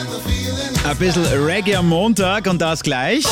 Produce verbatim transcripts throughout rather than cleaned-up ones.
Ein bisschen Reggae am Montag und das gleich.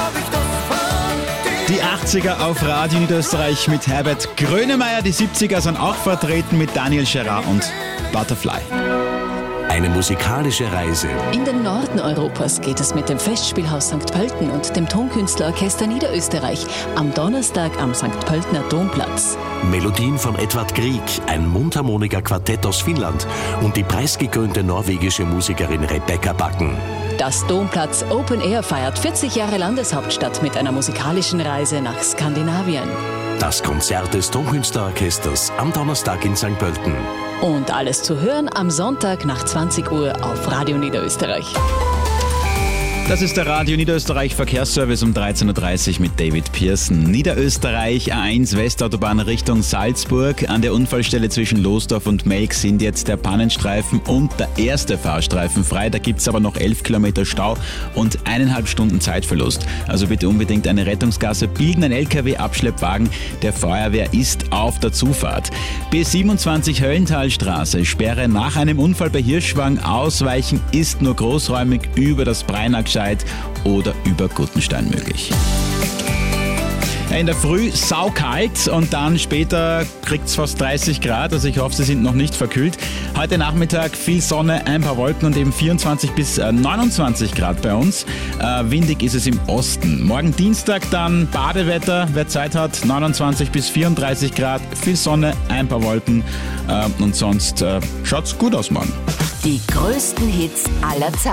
Die achtziger auf Radio Niederösterreich mit Herbert Grönemeyer. Die siebziger sind auch vertreten mit Daniel Gerard und Butterfly. Eine musikalische Reise. In den Norden Europas geht es mit dem Festspielhaus Sankt Pölten und dem Tonkünstlerorchester Niederösterreich am Donnerstag am Sankt Pöltener Domplatz. Melodien von Edvard Grieg, ein Mundharmonika-Quartett aus Finnland und die preisgekrönte norwegische Musikerin Rebecca Backen. Das Domplatz Open Air feiert vierzig Jahre Landeshauptstadt mit einer musikalischen Reise nach Skandinavien. Das Konzert des Tonkünstlerorchesters am Donnerstag in Sankt Pölten. Und alles zu hören am Sonntag nach zwanzig Uhr auf Radio Niederösterreich. Das ist der Radio Niederösterreich Verkehrsservice um dreizehn Uhr dreißig mit David Pearson. Niederösterreich A eins Westautobahn Richtung Salzburg. An der Unfallstelle zwischen Losdorf und Melk sind jetzt der Pannenstreifen und der erste Fahrstreifen frei. Da gibt es aber noch elf Kilometer Stau und eineinhalb Stunden Zeitverlust. Also bitte unbedingt eine Rettungsgasse bilden. Ein L K W-Abschleppwagen der Feuerwehr ist auf der Zufahrt. B siebenundzwanzig Höllentalstraße. Sperre nach einem Unfall bei Hirschwang. Ausweichen ist nur großräumig über das Breinack oder über Guttenstein möglich. In der Früh saukalt und dann später kriegt es fast dreißig Grad, also ich hoffe, Sie sind noch nicht verkühlt. Heute Nachmittag viel Sonne, ein paar Wolken und eben vierundzwanzig bis neunundzwanzig Grad bei uns. Äh, windig ist es im Osten. Morgen Dienstag dann Badewetter, wer Zeit hat, neunundzwanzig bis vierunddreißig Grad, viel Sonne, ein paar Wolken äh, und sonst äh, schaut's gut aus morgen. Die größten Hits aller Zeiten.